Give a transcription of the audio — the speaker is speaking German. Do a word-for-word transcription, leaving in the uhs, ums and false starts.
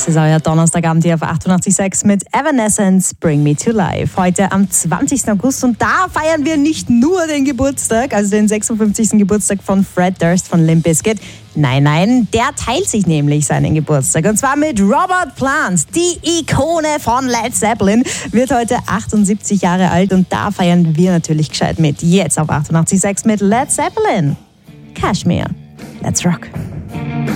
Das ist euer Donnerstagabend hier auf achtundachtzig Komma sechs mit Evanescence, Bring Me to Life. Heute am zwanzigsten August und da feiern wir nicht nur den Geburtstag, also den sechsundfünfzigsten Geburtstag von Fred Durst von Limp Bizkit. Nein, nein, der teilt sich nämlich seinen Geburtstag. Und zwar mit Robert Plant, die Ikone von Led Zeppelin, wird heute achtundsiebzig Jahre alt und da feiern wir natürlich gescheit mit. Jetzt auf achtundachtzig Komma sechs mit Led Zeppelin. Kashmir. Let's rock.